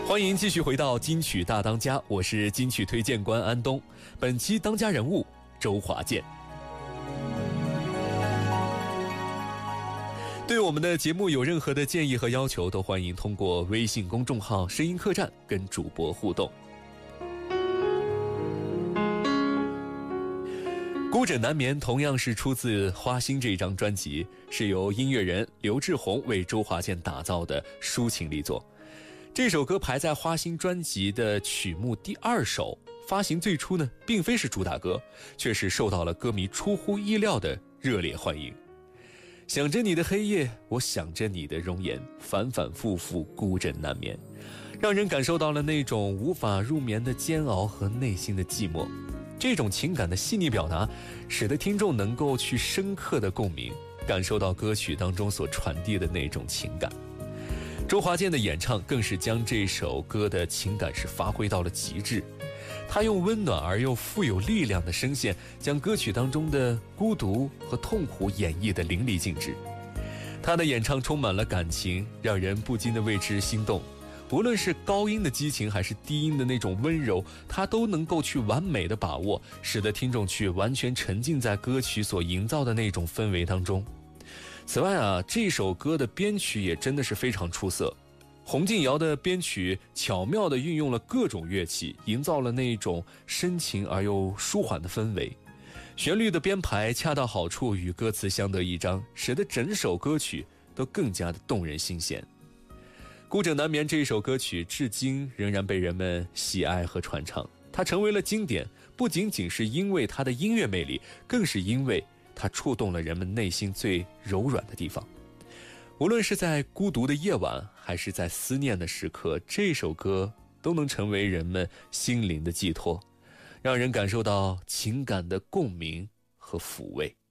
欢迎继续回到金曲大当家，我是金曲推荐官安东。本期当家人物周华健。对我们的节目有任何的建议和要求，都欢迎通过微信公众号声音客栈跟主播互动。孤枕难眠同样是出自花心这一张专辑，是由音乐人刘志宏为周华健打造的抒情力作。这首歌排在花心专辑的曲目第2首，发行最初呢并非是主打歌，却是受到了歌迷出乎意料的热烈欢迎。想着你的黑夜，我想着你的容颜，反反复复孤枕难眠，让人感受到了那种无法入眠的煎熬和内心的寂寞。这种情感的细腻表达，使得听众能够去深刻的共鸣，感受到歌曲当中所传递的那种情感。周华健的演唱更是将这首歌的情感是发挥到了极致，他用温暖而又富有力量的声线，将歌曲当中的孤独和痛苦演绎得淋漓尽致。他的演唱充满了感情，让人不禁的为之心动。无论是高音的激情还是低音的那种温柔，他都能够去完美的把握，使得听众去完全沉浸在歌曲所营造的那种氛围当中。此外啊，这首歌的编曲也真的是非常出色。洪敬尧的编曲巧妙地运用了各种乐器，营造了那种深情而又舒缓的氛围。旋律的编排恰到好处，与歌词相得益彰，使得整首歌曲都更加的动人心弦。孤枕难眠这一首歌曲至今仍然被人们喜爱和传唱，它成为了经典，不仅仅是因为它的音乐魅力，更是因为它触动了人们内心最柔软的地方。无论是在孤独的夜晚，还是在思念的时刻，这首歌都能成为人们心灵的寄托，让人感受到情感的共鸣和抚慰。